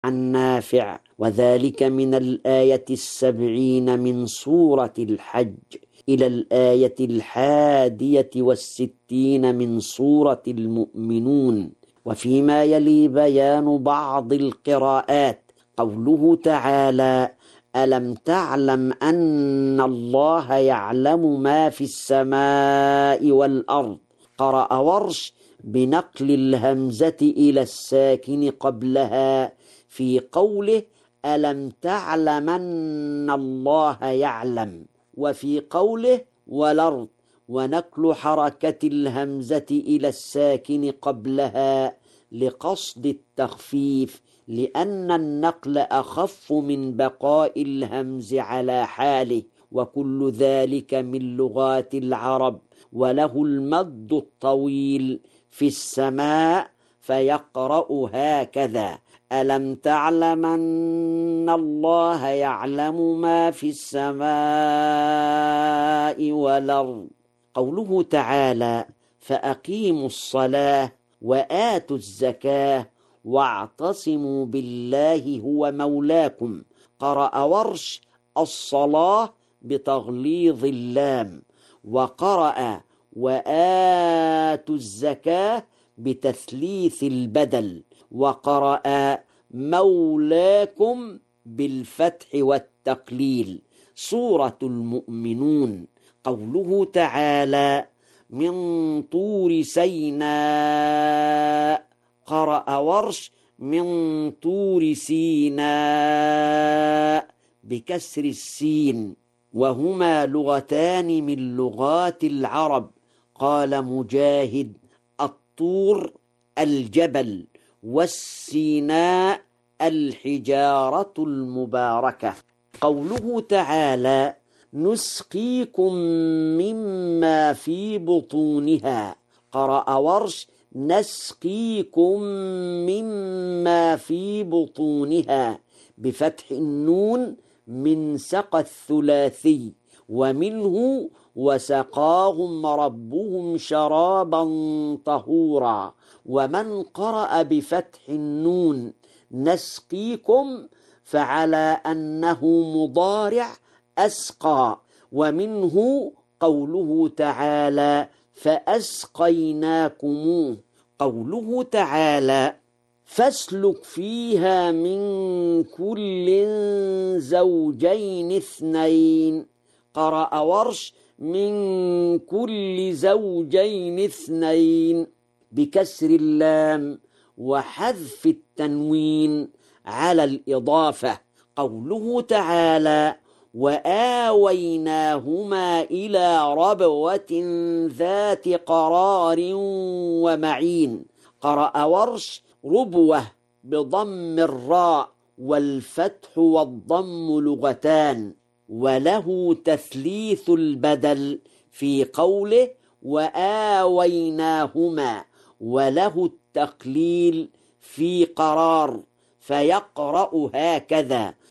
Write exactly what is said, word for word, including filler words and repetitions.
عن نافع وذلك من الآية السبعين من سورة الحج إلى الآية الحادية والستين من سورة المؤمنون. وفيما يلي بيان بعض القراءات قوله تعالى: ألم تعلم أن الله يعلم ما في السماء والأرض. قرأ ورش بنقل الهمزة إلى الساكن قبلها في قوله: ألم تعلم أن الله يعلم، وفي قوله: والأرض، ونقل حركة الهمزة إلى الساكن قبلها لقصد التخفيف، لأن النقل أخف من بقاء الهمز على حاله، وكل ذلك من لغات العرب. وله المد الطويل في السماء فيقرأ هكذا: ألم تعلم أن الله يعلم ما في السماء والأرض. قوله تعالى: فأقيموا الصلاة وآتوا الزكاة واعتصموا بالله هو مولاكم. قرأ ورش الصلاة بتغليظ اللام، وقرأ وآتوا الزكاة بتثليث البدل، وقرأ مولاكم بالفتح والتقليل. سورة المؤمنون. قوله تعالى: من طور سيناء. قرأ ورش من طور سيناء بكسر السين، وهما لغتان من لغات العرب. قال مجاهد: الطور الجبل، والسيناء الحجارة المباركة. قوله تعالى: نسقيكم مما في بطونها. قرأ ورش نسقيكم مما في بطونها بفتح النون من سقى الثلاثي، ومنه وسقاهم ربهم شرابا طهورا. ومن قرأ بفتح النون نسقيكم فعلى أنه مضارع أسقى. ومنه قوله تعالى: فأسقيناكموه. قوله تعالى: فاسلك فيها من كل زوجين اثنين. قرأ ورش من كل زوجين اثنين بكسر اللام وحذف التنوين على الإضافة. قوله تعالى: وآويناهما إلى ربوة ذات قرار ومعين. قرأ ورش ربوة بضم الراء، والفتح والضم لغتان، وله تثليث البدل في قوله وآويناهما، وله التقليل في قرار فيقرأ هكذا: